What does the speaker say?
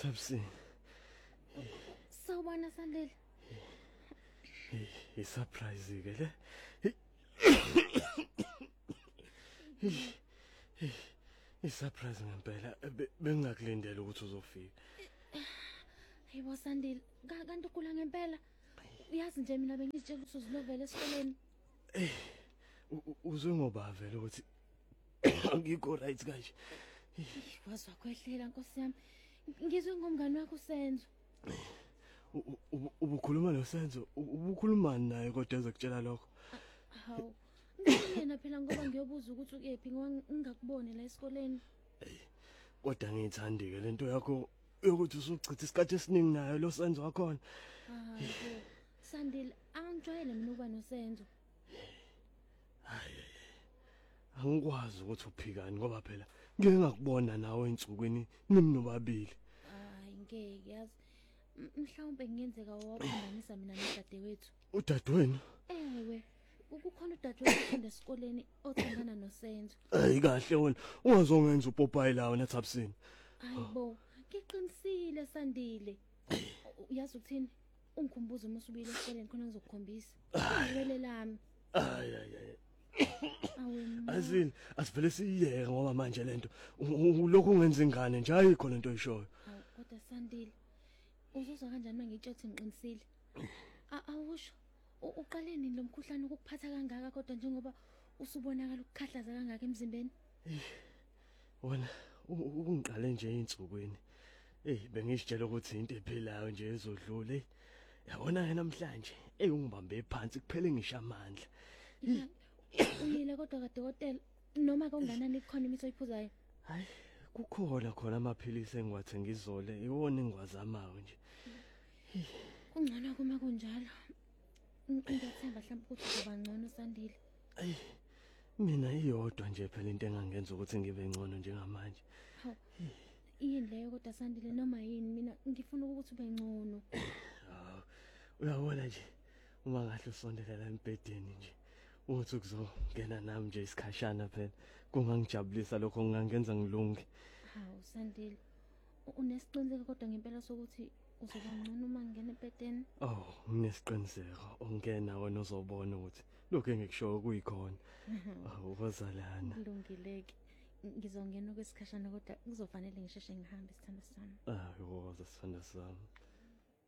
Thabisile. Sawubona Sandile. Surprise ke le. Surprise ngempela bengingakulindela ukuthi uzofika. Hayibo Sandile, kanti ukula ngempela. Uyazi nje mina bengizitshela ukuthi uzilovela esikoleni. Uzwe ngoba vele ukuthi ngikho right kanje. Wazwa kwehlela Nkosi yami. Ngizwe ngomngane wakho Senzo. Ubukhuluma noSenzo, ubukhuluma naye kodwa ezokutshela lokho. Hawu. Ngiyena phela ngoba ngiyobuza ukuthi ukephi ngingakubone la esikoleni. Kodwa ngiyithandi ke lento yakho yokuthi usuchitha isikhathi esiningi nayo lo Senzo wakhona. Hayi. Sandile, angijwayele mina uba noSenzo. Hayi. Angikwazi ukuthi uphikani ngoba phela ngeke ngakubona nawe ensukwini nimnobabili. Hayi ngeke yazi. Mhlawumbe kungenzeka waphambanisa mina nodadewethu. Udadewenu? Ewe. Ukukhona udadewethu ofunda esikoleni othandana noSenzo. Hayi kahle wena, ungazongenza uPopayi lawo naThabisile. Hayibo, ngiqinisile Sandile. Uyazi ukuthini? Ungikhumbuza uma usubile esikoleni khona ngizokukhombisa. Ngibele lami. Hayi. Awena. Azini, asivele siyeke ngoba manje lento lokhu ungenza ingane nje ayikho lento oyishoyo. Hawu, kodwa Sandile. Uzuzwa kanjani mangitshethi ngiqinisile? Awusho. Uqale nini lo mkhuhlane ukukuphatha kangaka kodwa njengoba usubonakala ukukhahlaza kangaka emzimbeni? Wona ungiqale nje einsukwini. Bengishitshela ukuthi into ephilayo nje ezodlula. Yabona namhlanje ungibambe phansi kuphele ngisha amandla. Uyile kodwa kadokotela noma konganani kukhona imithi oyiphuzayo? Hayi, kukhona khona amaphilisi engiwathenga izole, iwona engiwazamayo nje. Kungcono kuma kunjalo. Ngiyathemba mhlawumbe ukuthi uzoba ngcono Sandile. Mina iyodwa nje phela into engangenza ukuthi ngibe ngcono njengamanje. Hawu. Yini leyo kodwa Sandile noma yini mina ngifuna ukuthi ube ngcono. Uyabona nje uma ngahle usondelela embedeni nje uthi kuzongena nami nje isikhashana phela kungangijabulisa lokho ngingangenza ngilunge. Hawu Sandile, unesiqiniseko kodwa ngempela sokuthi uzoba ngcono uma ngene ebedeni? Nginesiqiniseko ongena wena uzobona ukuthi lokho engikushoyo kuyikhona. Ubazalana. Kulungileke. Ngizongena kwesikhashana kodwa kuzofanele ngisheshe ngihambe isithando sami. Woza sithando sami.